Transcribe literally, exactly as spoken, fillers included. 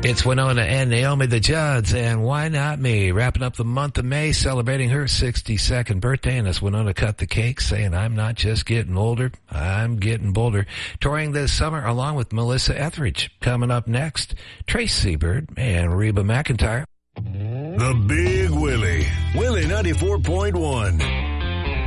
It's Winona and Naomi the Judds, and Why Not Me? Wrapping up the month of May, celebrating her sixty-second birthday, and as Winona cut the cake, saying, I'm not just getting older, I'm getting bolder. Touring this summer along with Melissa Etheridge. Coming up next, Trace Seabird and Reba McEntire. The Big Willie, Willie ninety-four point one.